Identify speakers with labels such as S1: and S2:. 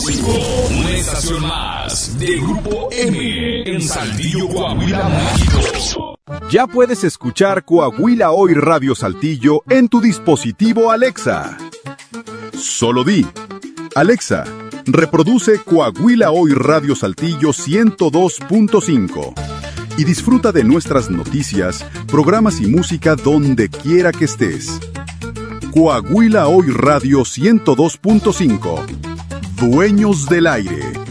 S1: 102.5, una estación más de Grupo M en Saltillo, Coahuila, México.
S2: Ya puedes escuchar Coahuila Hoy Radio Saltillo en tu dispositivo Alexa. Solo di: Alexa, reproduce Coahuila Hoy Radio Saltillo 102.5 y disfruta de nuestras noticias, programas y música donde quiera que estés. Coahuila Hoy Radio 102.5. Dueños del aire.